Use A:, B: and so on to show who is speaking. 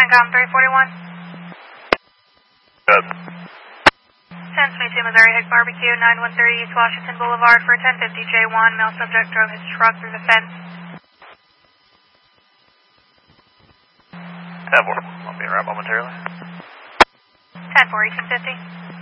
A: CENTCOM 341.
B: Good.
A: 1022 Missouri Hick Barbecue, 9130 East Washington Boulevard for 1050 J1. Male subject drove his truck through the fence.
B: 10-4. I'll be around momentarily.
A: 10-4, 1850.